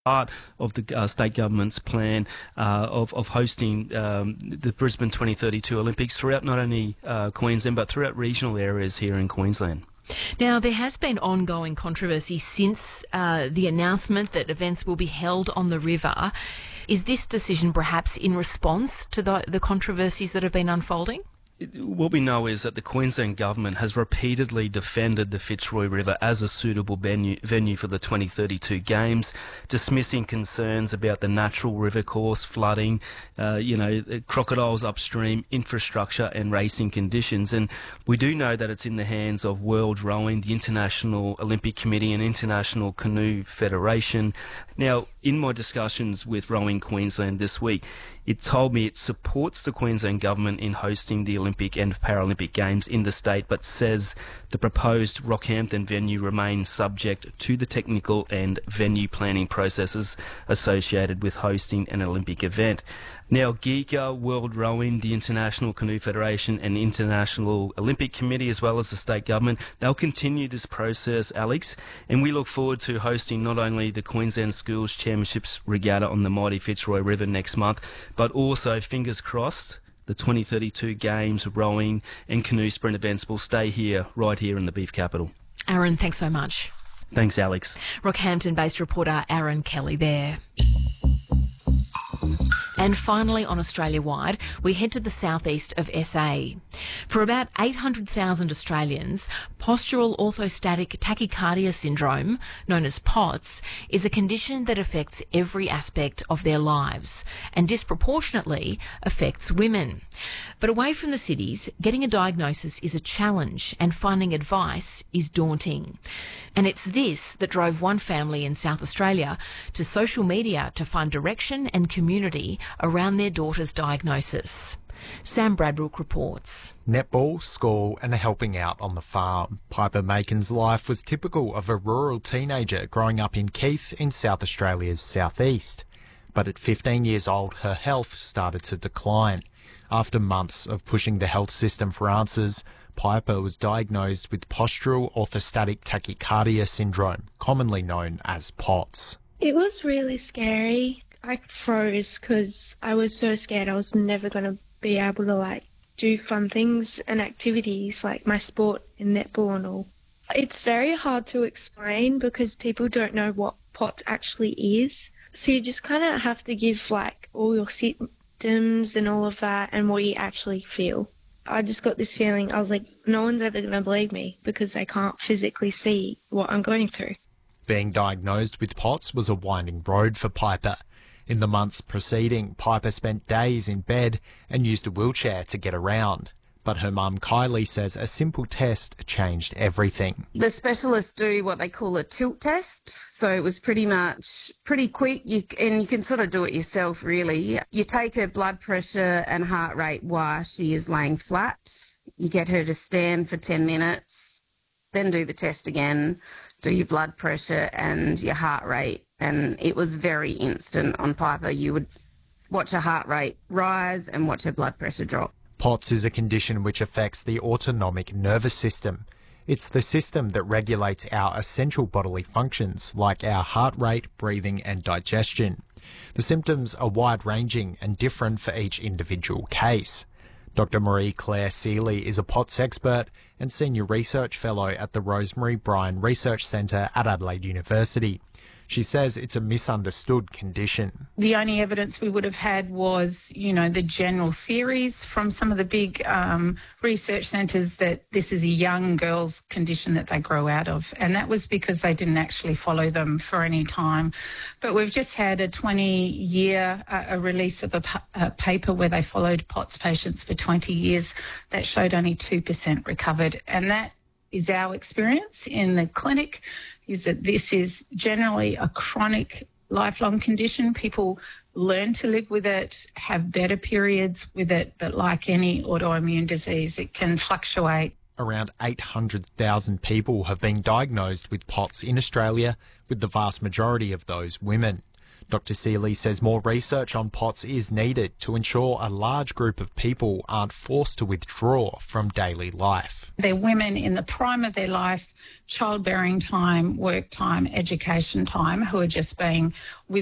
part of the state government's plan of hosting the Brisbane 2032 Olympics throughout not only Queensland but throughout regional areas here in Queensland. Now, there has been ongoing controversy since the announcement that events will be held on the river. Is this decision perhaps in response to the controversies that have been unfolding? What we know is that the Queensland Government has repeatedly defended the Fitzroy River as a suitable venue for the 2032 Games, dismissing concerns about the natural river course, flooding, crocodiles upstream, infrastructure and racing conditions. And we do know that it's in the hands of World Rowing, the International Olympic Committee and International Canoe Federation. Now, in my discussions with Rowing Queensland this week, it told me it supports the Queensland Government in hosting the Olympic and Paralympic Games in the state, but says the proposed Rockhampton venue remains subject to the technical and venue planning processes associated with hosting an Olympic event. Now, GICA, World Rowing, the International Canoe Federation and International Olympic Committee, as well as the state government, they'll continue this process, Alex, and we look forward to hosting not only the Queensland Schools Championships Regatta on the mighty Fitzroy River next month, but also, fingers crossed, the 2032 Games, rowing and canoe sprint events will stay here, right here in the beef capital. Aaron, thanks so much. Thanks, Alex. Rockhampton-based reporter Aaron Kelly there. And finally, on Australia-wide, we head to the southeast of SA. For about 800,000 Australians, postural orthostatic tachycardia syndrome, known as POTS, is a condition that affects every aspect of their lives and disproportionately affects women. But away from the cities, getting a diagnosis is a challenge and finding advice is daunting. And it's this that drove one family in South Australia to social media to find direction and community around their daughter's diagnosis. Sam Bradbrook reports. Netball, school and helping out on the farm. Piper Macon's life was typical of a rural teenager growing up in Keith in South Australia's southeast. But at 15 years old, her health started to decline. After months of pushing the health system for answers, Piper was diagnosed with postural orthostatic tachycardia syndrome, commonly known as POTS. It was really scary. I froze because I was so scared I was never going to be able to do fun things and activities like my sport and netball and all. It's very hard to explain because people don't know what POTS actually is. So you just kind of have to give all your symptoms and all of that and what you actually feel. I just got this feeling, I was like, no one's ever going to believe me because they can't physically see what I'm going through. Being diagnosed with POTS was a winding road for Piper. In the months preceding, Piper spent days in bed and used a wheelchair to get around. But her mum Kylie says a simple test changed everything. The specialists do what they call a tilt test. So it was pretty quick, and you can sort of do it yourself really. You take her blood pressure and heart rate while she is laying flat. You get her to stand for 10 minutes, then do the test again, do your blood pressure and your heart rate. And it was very instant on Piper. You would watch her heart rate rise and watch her blood pressure drop. POTS is a condition which affects the autonomic nervous system. It's the system that regulates our essential bodily functions like our heart rate, breathing and digestion. The symptoms are wide-ranging and different for each individual case. Dr Marie-Claire Seeley is a POTS expert and Senior Research Fellow at the Rosemary Bryan Research Centre at Adelaide University. She says it's a misunderstood condition. The only evidence we would have had was, the general theories from some of the big research centres that this is a young girl's condition that they grow out of. And that was because they didn't actually follow them for any time. But we've just had a 20-year release of a paper where they followed POTS patients for 20 years that showed only 2% recovered. And that is our experience in the clinic, is that this is generally a chronic, lifelong condition. People learn to live with it, have better periods with it, but like any autoimmune disease, it can fluctuate. Around 800,000 people have been diagnosed with POTS in Australia, with the vast majority of those women. Dr. Seeley says more research on POTS is needed to ensure a large group of people aren't forced to withdraw from daily life. They're women in the prime of their life, childbearing time, work time, education time, who are just being